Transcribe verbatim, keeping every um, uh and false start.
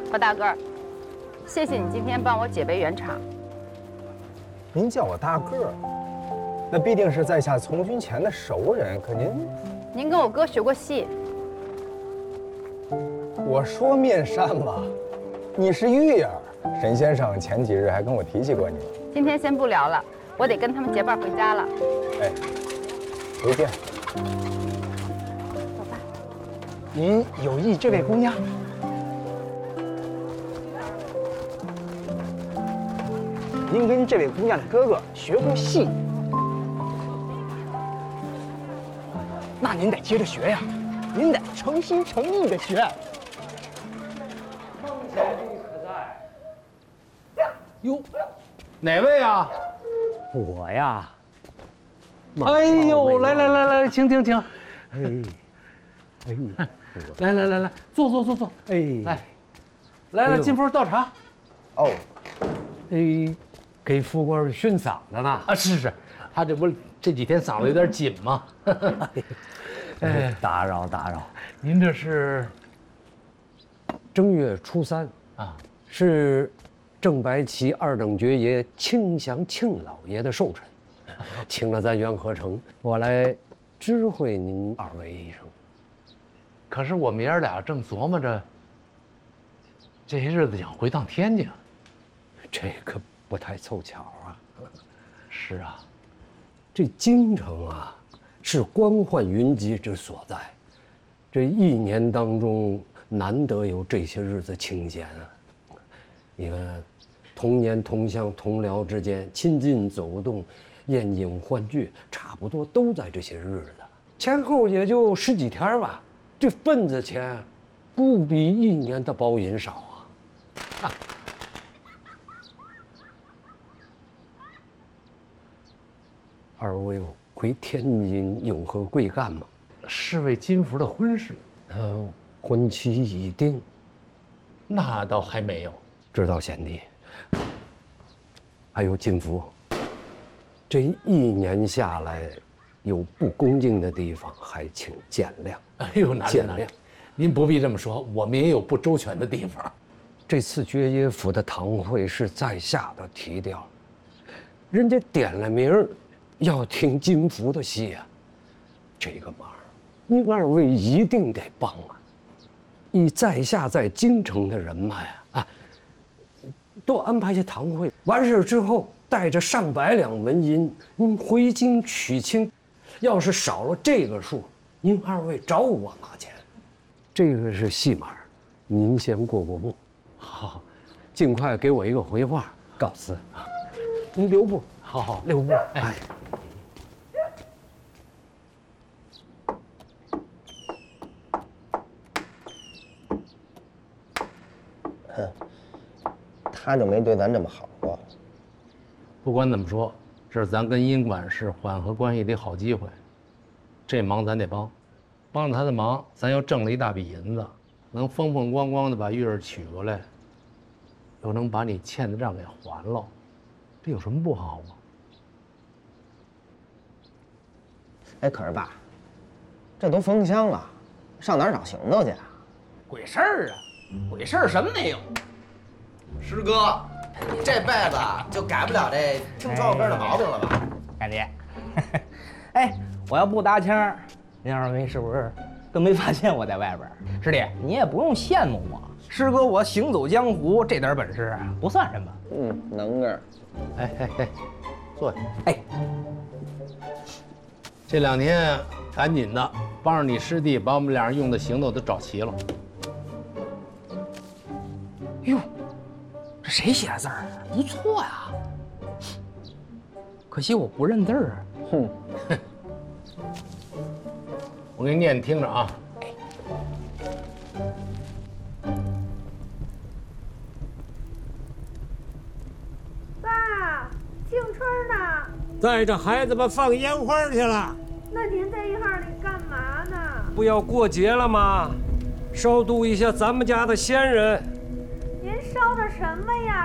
何大个儿，谢谢你今天帮我解围圆场。 您叫我大个儿，那必定是在下从军前的熟人。可您， 您跟我哥学过戏。 我说面善嘛，你是玉儿。沈先生前几日还跟我提起过你。 今天先不聊了，我得跟他们结伴回家了。 哎，回见。 走吧。 您有意这位姑娘？您跟这位姑娘的哥哥学过戏，那您得接着学呀，您得诚心诚意的学。 风前必可在。哟，哪位啊？ 我呀。 哎呦，来来来来，请请请。 哎，哎， 来来来来，坐坐坐坐。 哎， 来，来来，金夫倒茶。 哦，哎。给副官熏嗓子呢啊！是是，他这不这几天嗓子有点紧吗？ 哎，打扰打扰。 您这是正月初三啊， 是正白旗二等爵爷庆祥庆老爷的寿辰，请了咱元和城，我来知会您二位一声。 可是我们爷儿俩正琢磨着，这些日子想回趟天津， 这可不太凑巧啊。 是啊， 这京城啊，是官宦云集之所在，这一年当中难得有这些日子清闲啊。你看，同年同乡同僚之间亲近走动、宴饮欢聚，差不多都在这些日子，前后也就十几天吧。这份子钱，不比一年的包银少啊。啊，二位回天津有何贵干吗？ 是为金福的婚事。 呃，婚期已定。 那倒还没有。 知道贤弟。还有金福，这一年下来，有不恭敬的地方，还请见谅。 哎呦，哪见谅， 您不必这么说，我们也有不周全的地方。 这次爵爷府的堂会是在下的提调，人家点了名儿。要听金福的戏啊，这个忙，您二位一定得帮啊！以在下在京城的人脉啊，啊，多安排些堂会，完事之后带着上百两纹银，您回京娶亲。要是少了这个数，您二位找我拿钱。这个是戏码，您先过过目。好，尽快给我一个回话，告辞。您留步。 好好， 留步。哎。 哼，他就没对咱这么好过。 不管怎么说，这是咱跟殷管事缓和关系的好机会，这忙咱得帮，帮了他的忙，咱又挣了一大笔银子，能风风光光的把玉儿娶过来，又能把你欠的账给还了，这有什么不好吗？ 哎，可是爸，这都封箱了，上哪儿找行头去啊？ 鬼事儿啊！鬼事儿什么没有？ 师哥，你这辈子就改不了这听窗户边的毛病了吧？ 干爹，哎，我要不搭腔，您二位是不是都没发现我在外边？师弟，你也不用羡慕我，师哥我行走江湖这点本事不算什么。 嗯，能个儿。 哎哎哎，坐下。 哎， 这两天赶紧的帮着你师弟把我们俩人用的行头都找齐了。 哟，这谁写的字儿？不错呀。可惜我不认字儿啊。 哼， 我给你念，你听着啊。 爸，庆春呢？ 带着孩子们放烟花去了。 那您在一号里干嘛呢？ 不要过节了吗？超度一下咱们家的先人。 您烧的什么呀？